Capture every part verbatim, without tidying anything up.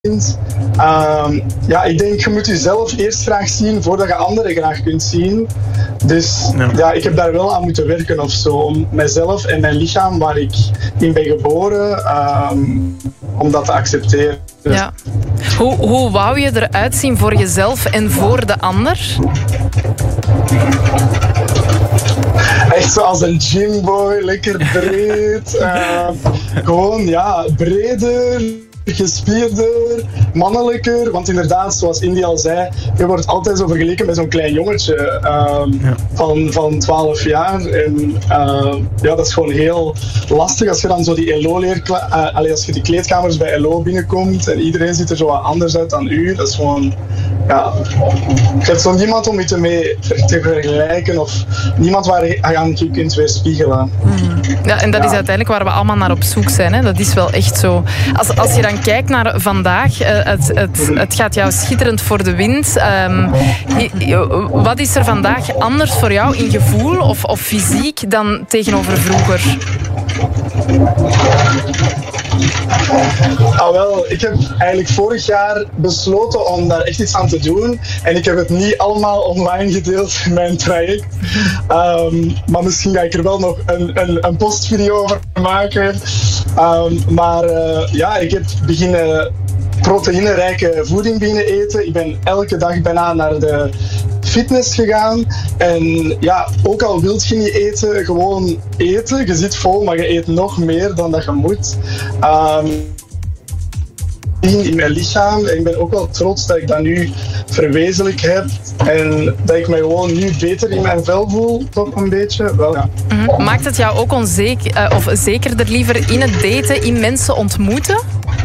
Um, ja, ik denk, je moet jezelf eerst graag zien voordat je anderen graag kunt zien. Dus ja. ja, ik heb daar wel aan moeten werken of zo. Om mijzelf en mijn lichaam, waar ik in ben geboren, um, om dat te accepteren. Ja. Hoe, hoe wou je eruit zien voor jezelf en voor de ander? Echt zoals een gymboy, lekker breed. Uh, gewoon, ja, breder, gespierder, mannelijker. Want inderdaad, zoals Indy al zei, je wordt altijd zo vergeleken met zo'n klein jongetje um, ja. van, van twaalf jaar. En uh, ja, dat is gewoon heel lastig als je dan zo die L O-leerkla- uh, allee, als je die kleedkamers bij L O binnenkomt en iedereen ziet er zo wat anders uit dan u. Dat is gewoon, ja, je hebt zo niemand om je te mee te vergelijken of niemand waar je aan je kunt weerspiegelen. Mm. Ja, en dat ja. is uiteindelijk waar we allemaal naar op zoek zijn. Hè? Dat is wel echt zo. Als, als je dan kijkt naar vandaag, uh, het, het, het gaat jou schitterend voor de wind. Um, wat is er vandaag anders voor jou in gevoel of, of fysiek dan tegenover vroeger? Ah, wel, ik heb eigenlijk vorig jaar besloten om daar echt iets aan te doen. En ik heb het niet allemaal online gedeeld in mijn traject. Um, maar misschien ga ik er wel nog een, een, een postvideo over maken. Um, maar uh, ja, ik heb beginnen proteïnerijke voeding beginnen eten. Ik ben elke dag bijna naar de fitness gegaan. En ja, ook al wilt je niet eten, gewoon eten. Je zit vol, maar je eet nog meer dan dat je moet. Um, in mijn lichaam. En ik ben ook wel trots dat ik dat nu verwezenlijk heb. En dat ik me gewoon nu beter in mijn vel voel, toch een beetje. Wel, ja. Mm-hmm. Maakt het jou ook onzeker, uh, of zekerder liever in het daten, in mensen ontmoeten?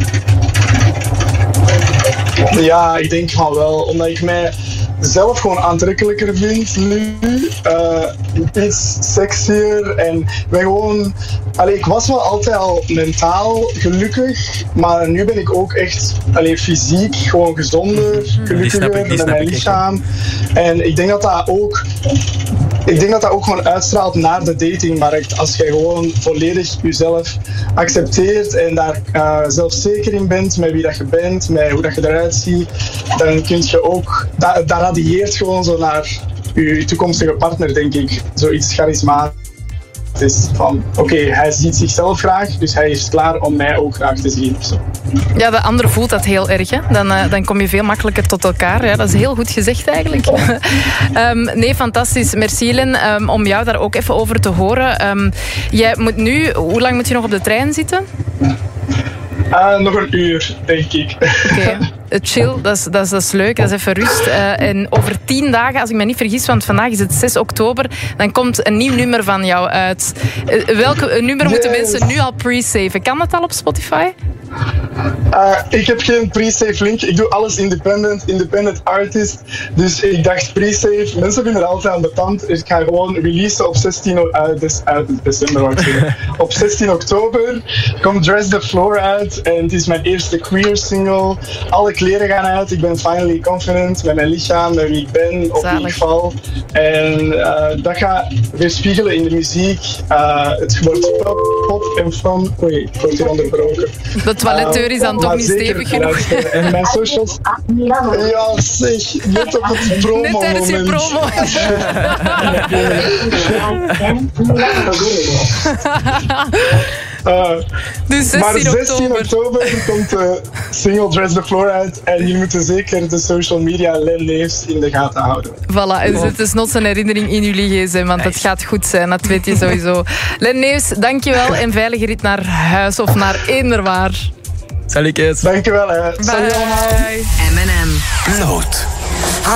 Ja, ik denk van wel. Omdat ik mij zelf gewoon aantrekkelijker vind nu. Uh, iets sexier. En ben gewoon... Allee, ik was wel altijd al mentaal gelukkig. Maar nu ben ik ook echt allee, fysiek gewoon gezonder, gelukkiger met mijn lichaam. En ik denk dat dat ook... Ik denk dat dat ook gewoon uitstraalt naar de datingmarkt. Als jij gewoon volledig jezelf accepteert en daar uh, zelfzeker in bent met wie dat je bent, met hoe dat je eruit ziet, dan kun je ook... Dat, dat radieert gewoon zo naar je toekomstige partner, denk ik. Zoiets charismatisch. Is van, oké, okay, hij ziet zichzelf graag, dus hij is klaar om mij ook graag te zien. Zo. Ja, de ander voelt dat heel erg. Hè? Dan, uh, dan kom je veel makkelijker tot elkaar. Ja, dat is heel goed gezegd eigenlijk. um, nee, fantastisch. Merci, Len, um, om jou daar ook even over te horen. Um, jij moet nu, hoe lang moet je nog op de trein zitten? Uh, nog een uur, denk ik. Oké, okay. Chill, dat is, dat, is, dat is leuk, dat is even rust. Uh, en over tien dagen, als ik me niet vergis, want vandaag is het zes oktober, dan komt een nieuw nummer van jou uit. Uh, welke nummer moeten yes. mensen nu al pre-saven? Kan dat al op Spotify? Uh, ik heb geen pre-save link. Ik doe alles independent, independent artist. Dus ik dacht pre-save. Mensen vinden er altijd aan betand. Dus ik ga gewoon releasen op zestien uh, des, uh, december. Wou ik zeggen. Op zestien oktober komt Dress the Floor uit. En het is mijn eerste queer single. Alle kleren gaan uit. Ik ben finally confident met mijn lichaam, met wie ik ben, op wie ik val. En uh, dat gaat weerspiegelen in de muziek. Uh, het wordt pop, pop en fun. Oei, ik word hier onderbroken. De toiletteur is dan toch niet stevig genoeg. En mijn socials... Ja, zeg. Net op het promo-moment. Net tijdens je promo. Uh, dus zestien maar zestien oktober komt de single Dress the Floor uit. En jullie moeten zeker de social media Len Neefs in de gaten houden. Voilà, en zet desnoods een herinnering in jullie gsm, want het gaat goed zijn, dat weet je sowieso. Len Neefs, dankjewel en veilige rit naar huis of naar eender waar. Salut, kids. Dankjewel, hè. Salut allemaal. M en M. Nood.